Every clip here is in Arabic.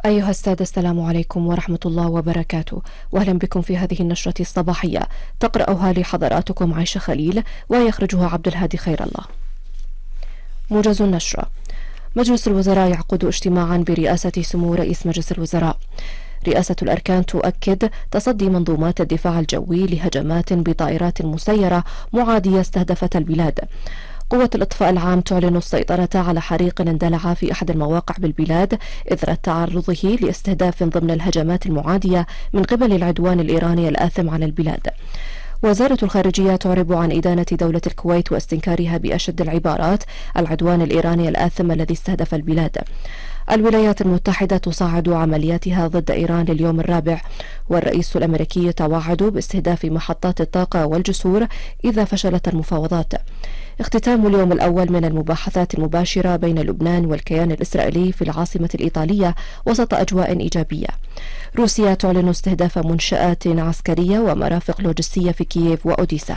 أيها السادة، السلام عليكم ورحمة الله وبركاته، وأهلا بكم في هذه النشرة الصباحية تقرأها لحضراتكم عائشة خليل ويخرجها عبد الهادي خير الله. موجز النشرة. مجلس الوزراء يعقد اجتماعا برئاسة سمو رئيس مجلس الوزراء. رئاسة الأركان تؤكد تصدي منظومات الدفاع الجوي لهجمات بطائرات مسيرة معادية استهدفت البلاد. قوة الإطفاء العام تعلن السيطرة على حريق اندلع في أحد المواقع بالبلاد إثر تعرضه لاستهداف ضمن الهجمات المعادية من قبل العدوان الإيراني الآثم على البلاد. وزارة الخارجية تعرب عن إدانة دولة الكويت واستنكارها بأشد العبارات العدوان الإيراني الآثم الذي استهدف البلاد. الولايات المتحدة تصاعد عملياتها ضد إيران لليوم الرابع، والرئيس الأمريكي يتوعد باستهداف محطات الطاقة والجسور إذا فشلت المفاوضات. اختتام اليوم الأول من المباحثات المباشرة بين لبنان والكيان الإسرائيلي في العاصمة الإيطالية وسط أجواء إيجابية. روسيا تعلن استهداف منشآت عسكرية ومرافق لوجستية في كييف وأوديسا.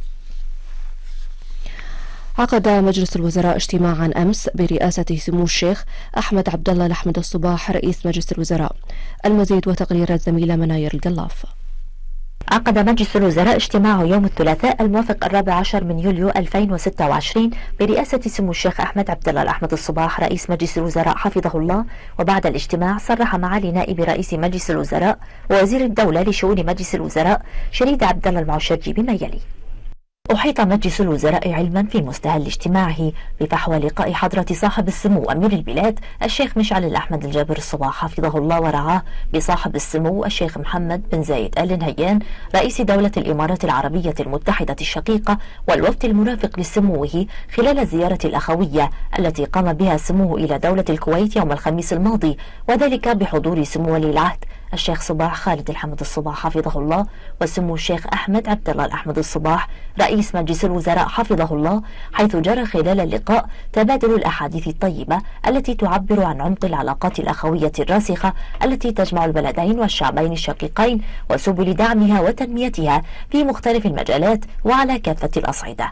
عقد مجلس الوزراء اجتماعا أمس برئاسة سمو الشيخ أحمد عبد الله الأحمد الصباح رئيس مجلس الوزراء. المزيد وتقرير الزميلة مناير القلاف. عقد مجلس الوزراء اجتماعه يوم الثلاثاء الموافق 14 من يوليو 2026 برئاسة سمو الشيخ أحمد عبد الله الأحمد الصباح رئيس مجلس الوزراء حفظه الله. وبعد الاجتماع صرح معالي نائب رئيس مجلس الوزراء ووزير الدولة لشؤون مجلس الوزراء شريد عبد الله المعشرجي بما يلي: أحيط مجلس الوزراء علما في مستهل اجتماعه بفحوى لقاء حضرة صاحب السمو أمير البلاد الشيخ مشعل الأحمد الجابر الصباح حفظه الله ورعاه بصاحب السمو الشيخ محمد بن زايد آل نهيان رئيس دولة الإمارات العربية المتحدة الشقيقة والوفد المرافق لسموه خلال الزيارة الأخوية التي قام بها سموه إلى دولة الكويت يوم الخميس الماضي، وذلك بحضور سمو ولي العهد الشيخ صباح خالد الحمد الصباح حفظه الله وسمو الشيخ أحمد عبد الله الأحمد الصباح رئيس مجلس الوزراء حفظه الله، حيث جرى خلال اللقاء تبادل الأحاديث الطيبة التي تعبر عن عمق العلاقات الأخوية الراسخة التي تجمع البلدين والشعبين الشقيقين وسبل دعمها وتنميتها في مختلف المجالات وعلى كافة الأصعدة.